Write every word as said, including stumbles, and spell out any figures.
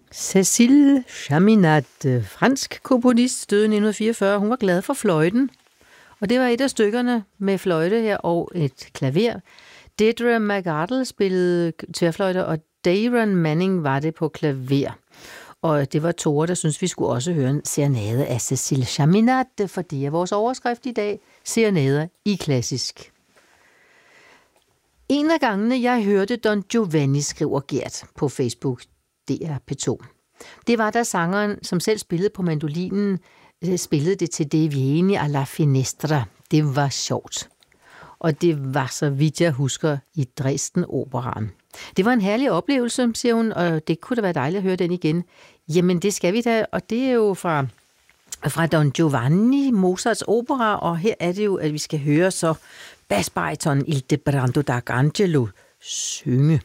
Cécile Chaminade, fransk komponist, døde i nitten fireogfyrre. Hun var glad for fløjten, og det var et af stykkerne med fløjte her og et klaver. Deirdre McArdle spillede tværfløjte, og Daron Manning var det på klaver. Og det var Tore, der synes vi skulle også høre en serenade af Cécile Chaminade, for det er vores overskrift i dag, serenader i klassisk. En af gangene, jeg hørte Don Giovanni, skriver Gert på Facebook, D R P to. Det var da sangeren, som selv spillede på mandolinen, spillede det til De Vieni alla Finestra. Det var sjovt. Og det var, så vidt jeg husker, i Dresden Operaen. Det var en herlig oplevelse, siger hun, og det kunne da være dejligt at høre den igen. Jamen, det skal vi da, og det er jo fra, fra Don Giovanni, Mozarts opera, og her er det jo, at vi skal høre så basbariton Il Debrando d'Arcangelo synge.